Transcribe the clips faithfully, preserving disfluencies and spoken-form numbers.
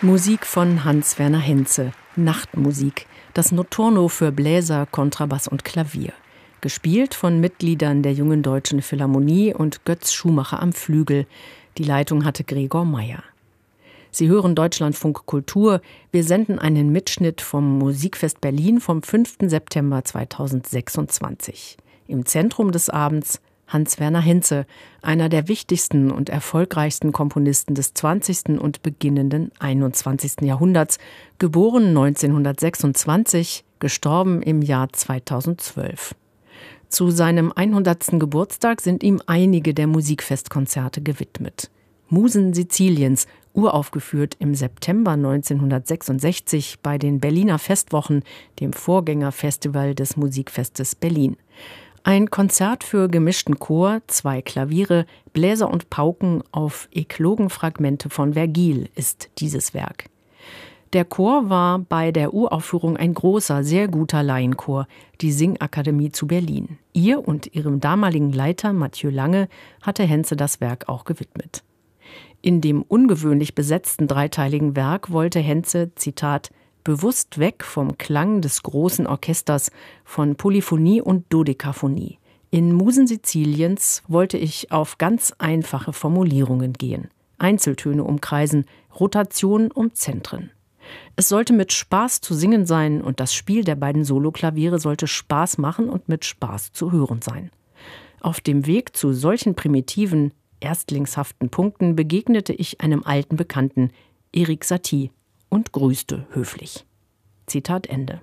Musik von Hans-Werner Henze, Nachtmusik, das Notturno für Bläser, Kontrabass und Klavier. Gespielt von Mitgliedern der Jungen Deutschen Philharmonie und Götz Schumacher am Flügel. Die Leitung hatte Gregor Meyer. Sie hören Deutschlandfunk Kultur. Wir senden einen Mitschnitt vom Musikfest Berlin vom fünften September zweitausendsechsundzwanzig. Im Zentrum des Abends Hans-Werner Henze, einer der wichtigsten und erfolgreichsten Komponisten des zwanzigsten und beginnenden einundzwanzigsten Jahrhunderts, geboren neunzehnhundertsechsundzwanzig, gestorben im Jahr zweitausendzwölf. Zu seinem hundertsten Geburtstag sind ihm einige der Musikfestkonzerte gewidmet. Musen Siziliens, uraufgeführt im September neunzehnhundertsechsundsechzig bei den Berliner Festwochen, dem Vorgängerfestival des Musikfestes Berlin. Ein Konzert für gemischten Chor, zwei Klaviere, Bläser und Pauken auf Eklogenfragmente von Vergil ist dieses Werk. Der Chor war bei der Uraufführung ein großer, sehr guter Laienchor, die Singakademie zu Berlin. Ihr und ihrem damaligen Leiter Mathieu Lange hatte Henze das Werk auch gewidmet. In dem ungewöhnlich besetzten dreiteiligen Werk wollte Henze, Zitat, bewusst weg vom Klang des großen Orchesters, von Polyphonie und Dodekaphonie. In Musen Siziliens wollte ich auf ganz einfache Formulierungen gehen. Einzeltöne umkreisen, Rotation um Zentren. Es sollte mit Spaß zu singen sein und das Spiel der beiden Soloklaviere sollte Spaß machen und mit Spaß zu hören sein. Auf dem Weg zu solchen primitiven, erstlingshaften Punkten begegnete ich einem alten Bekannten, Erik Satie, und grüßte höflich. Zitat Ende.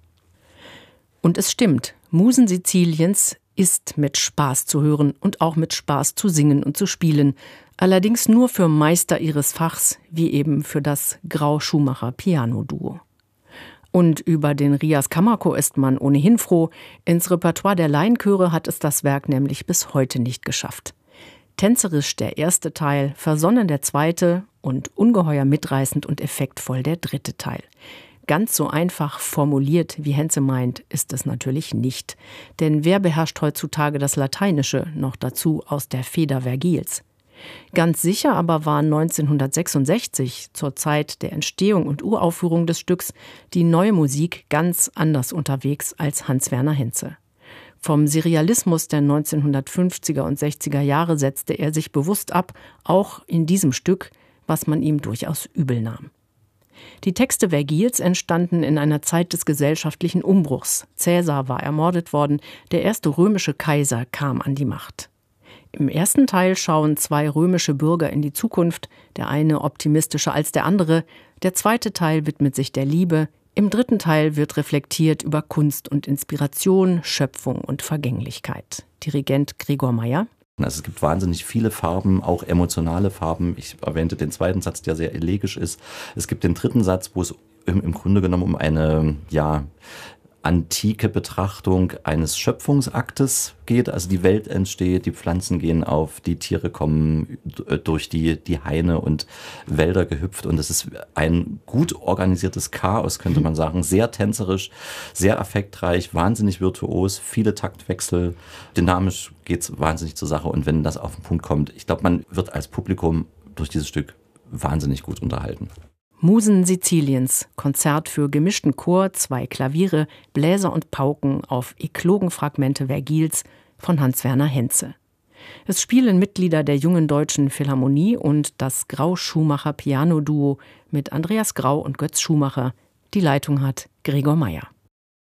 Und es stimmt, Musen Siziliens ist mit Spaß zu hören und auch mit Spaß zu singen und zu spielen, allerdings nur für Meister ihres Fachs, wie eben für das Grau-Schumacher-Piano-Duo. Und über den Rias Kammerchor ist man ohnehin froh, ins Repertoire der Laienchöre hat es das Werk nämlich bis heute nicht geschafft. Tänzerisch der erste Teil, versonnen der zweite und ungeheuer mitreißend und effektvoll der dritte Teil. Ganz so einfach formuliert, wie Henze meint, ist es natürlich nicht. Denn wer beherrscht heutzutage das Lateinische, noch dazu aus der Feder Vergils? Ganz sicher aber war neunzehnhundertsechsundsechzig, zur Zeit der Entstehung und Uraufführung des Stücks, die neue Musik ganz anders unterwegs als Hans-Werner Henze. Vom Serialismus der neunzehnhundertfünfziger und sechziger Jahre setzte er sich bewusst ab, auch in diesem Stück, was man ihm durchaus übel nahm. Die Texte Vergils entstanden in einer Zeit des gesellschaftlichen Umbruchs. Cäsar war ermordet worden, der erste römische Kaiser kam an die Macht. Im ersten Teil schauen zwei römische Bürger in die Zukunft, der eine optimistischer als der andere, der zweite Teil widmet sich der Liebe, im dritten Teil wird reflektiert über Kunst und Inspiration, Schöpfung und Vergänglichkeit. Dirigent Gregor Meyer. Also es gibt wahnsinnig viele Farben, auch emotionale Farben. Ich erwähnte den zweiten Satz, der sehr elegisch ist. Es gibt den dritten Satz, wo es im, im Grunde genommen um eine, ja, antike Betrachtung eines Schöpfungsaktes geht. Also die Welt entsteht, die Pflanzen gehen auf, die Tiere kommen durch die, die Haine und Wälder gehüpft. Und es ist ein gut organisiertes Chaos, könnte man sagen. Sehr tänzerisch, sehr affektreich, wahnsinnig virtuos, viele Taktwechsel. Dynamisch geht's wahnsinnig zur Sache. Und wenn das auf den Punkt kommt, ich glaube, man wird als Publikum durch dieses Stück wahnsinnig gut unterhalten. Musen Siziliens, Konzert für gemischten Chor, zwei Klaviere, Bläser und Pauken auf Eklogenfragmente Vergils von Hans-Werner Henze. Es spielen Mitglieder der Jungen Deutschen Philharmonie und das Grau-Schumacher Piano-Duo mit Andreas Grau und Götz Schumacher. Die Leitung hat Gregor Meyer.